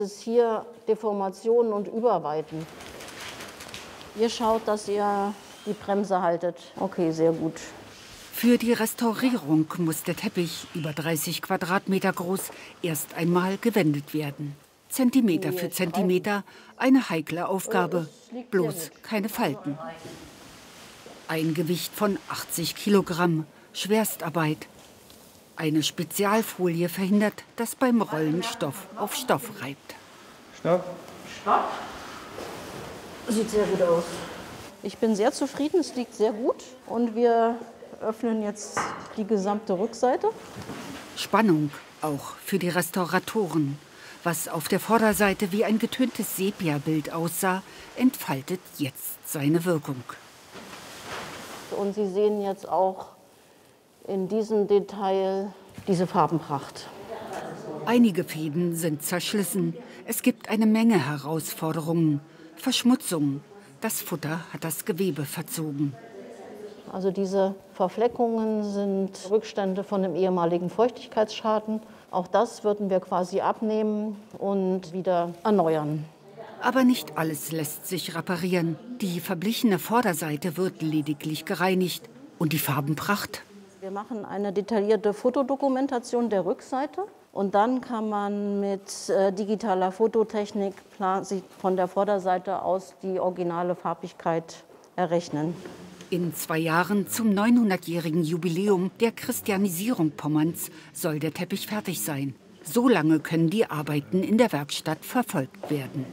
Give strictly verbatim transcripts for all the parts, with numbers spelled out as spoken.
Es ist hier Deformationen und Überweiten. Ihr schaut, dass ihr die Bremse haltet. Okay, sehr gut. Für die Restaurierung muss der Teppich, über dreißig Quadratmeter groß, erst einmal gewendet werden. Zentimeter für Zentimeter, eine heikle Aufgabe, bloß keine Falten. Ein Gewicht von achtzig Kilogramm, Schwerstarbeit. Eine Spezialfolie verhindert, dass beim Rollen Stoff auf Stoff reibt. Stopp. Stopp. Sieht sehr gut aus. Ich bin sehr zufrieden, es liegt sehr gut. Und wir öffnen jetzt die gesamte Rückseite. Spannung auch für die Restauratoren. Was auf der Vorderseite wie ein getöntes Sepia-Bild aussah, entfaltet jetzt seine Wirkung. Und Sie sehen jetzt auch in diesem Detail diese Farbenpracht. Einige Fäden sind zerschlissen. Es gibt eine Menge Herausforderungen. Verschmutzung. Das Futter hat das Gewebe verzogen. Also diese Verfleckungen sind Rückstände von dem ehemaligen Feuchtigkeitsschaden. Auch das würden wir quasi abnehmen und wieder erneuern. Aber nicht alles lässt sich reparieren. Die verblichene Vorderseite wird lediglich gereinigt. Und die Farbenpracht? Wir machen eine detaillierte Fotodokumentation der Rückseite. Und dann kann man mit äh, digitaler Fototechnik von der Vorderseite aus die originale Farbigkeit errechnen. In zwei Jahren zum neunhundertjährigen Jubiläum der Christianisierung Pommerns soll der Teppich fertig sein. So lange können die Arbeiten in der Werkstatt verfolgt werden.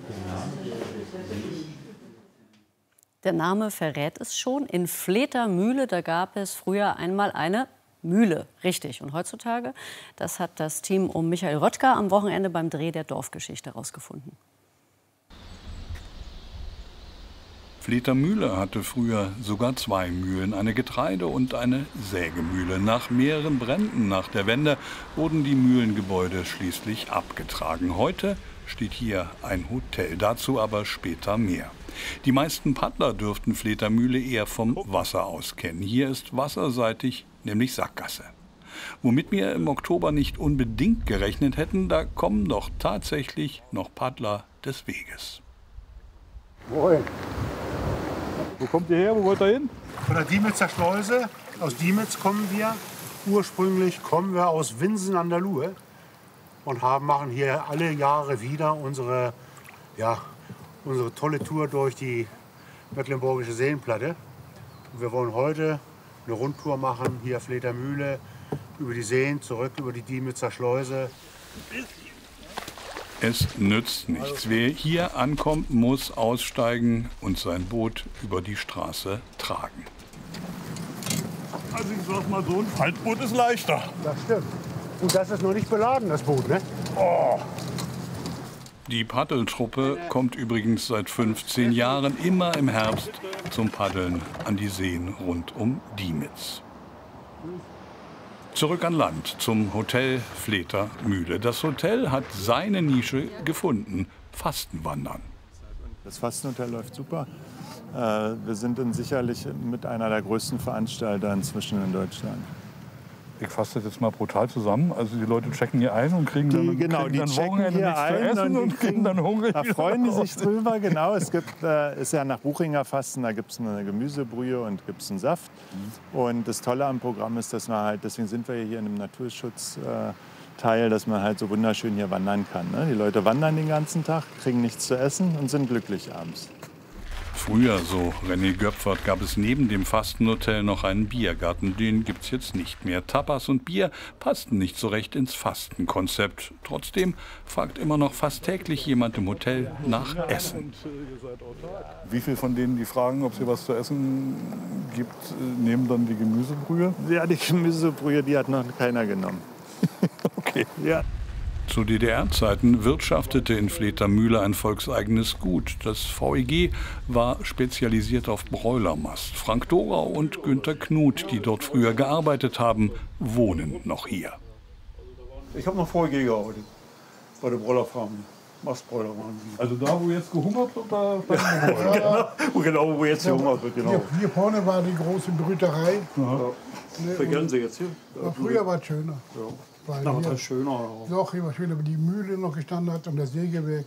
Der Name verrät es schon. In Fledermühle, da gab es früher einmal eine Mühle, richtig. Und heutzutage, das hat das Team um Michael Röttger am Wochenende beim Dreh der Dorfgeschichte herausgefunden. Fledermühle hatte früher sogar zwei Mühlen, eine Getreide- und eine Sägemühle. Nach mehreren Bränden nach der Wende wurden die Mühlengebäude schließlich abgetragen. Heute steht hier ein Hotel, dazu aber später mehr. Die meisten Paddler dürften Fledermühle eher vom Wasser aus kennen. Hier ist wasserseitig nämlich Sackgasse. Womit wir im Oktober nicht unbedingt gerechnet hätten, da kommen doch tatsächlich noch Paddler des Weges. Moin. Wo kommt ihr her? Wo wollt ihr hin? Von der Diemitzer Schleuse. Aus Diemitz kommen wir. Ursprünglich kommen wir aus Winsen an der Luhe und haben, machen hier alle Jahre wieder unsere, ja, unsere tolle Tour durch die Mecklenburgische Seenplatte. Und wir wollen heute eine Rundtour machen, hier Fledermühle, über die Seen, zurück über die Diemitzer Schleuse. Es nützt nichts. Wer hier ankommt, muss aussteigen und sein Boot über die Straße tragen. Also ich sag mal so, ein Faltboot ist leichter. Das stimmt. Und das ist noch nicht beladen, das Boot, ne? Oh. Die Paddeltruppe kommt übrigens seit fünfzehn Jahren immer im Herbst zum Paddeln an die Seen rund um Diemitz. Zurück an Land zum Hotel Fledermühle. Das Hotel hat seine Nische gefunden: Fastenwandern. Das Fastenhotel läuft super. Wir sind dann sicherlich mit einer der größten Veranstalter inzwischen in Deutschland. Ich fasse das jetzt mal brutal zusammen. Also die Leute checken hier ein und kriegen dann, die, genau, kriegen die dann checken Wochenende hier nichts ein zu essen und, und kriegen dann Hunger. Da freuen die sich drüber, genau. Es gibt, äh, ist ja nach Buchinger Fasten, da gibt es eine Gemüsebrühe und gibt einen Saft. Mhm. Und das Tolle am Programm ist, dass man halt, deswegen sind wir hier in einem Naturschutzteil, äh, dass man halt so wunderschön hier wandern kann. Ne? Die Leute wandern den ganzen Tag, kriegen nichts zu essen und sind glücklich abends. Früher, so René Göpfert, gab es neben dem Fastenhotel noch einen Biergarten. Den gibt es jetzt nicht mehr. Tapas und Bier passten nicht so recht ins Fastenkonzept. Trotzdem fragt immer noch fast täglich jemand im Hotel nach Essen. Wie viele von denen, die fragen, ob es hier was zu essen gibt, nehmen dann die Gemüsebrühe? Ja, die Gemüsebrühe, die hat noch keiner genommen. Okay. Ja. Zu D D R-Zeiten wirtschaftete in Fledermühle ein volkseigenes Gut. Das V E G war spezialisiert auf Bräulermast. Frank Dorau und Günter Knut, die dort früher gearbeitet haben, wohnen noch hier. Ich habe noch V E G gearbeitet, bei der Bräulerfarm. Mastbräuler waren sie. Also da, wo jetzt gehungert wird, da ja, genau. genau, wo jetzt gehungert wird, genau. Hier, hier vorne war die große Brüterei. Ja. Ne, vergessen Sie jetzt hier? Ja, früher war es schöner. Ja. Weil Na, hier das ist schöner. doch immer schön, aber die Mühle noch gestanden hat und das Sägewerk.